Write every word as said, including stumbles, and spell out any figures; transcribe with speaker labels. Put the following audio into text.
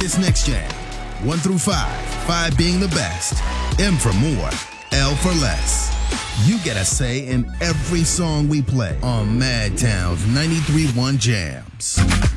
Speaker 1: this next jam. One through five. Five being the best. M for more. L for less. You get a say in every song we play on Madtown's ninety-three point one Jams.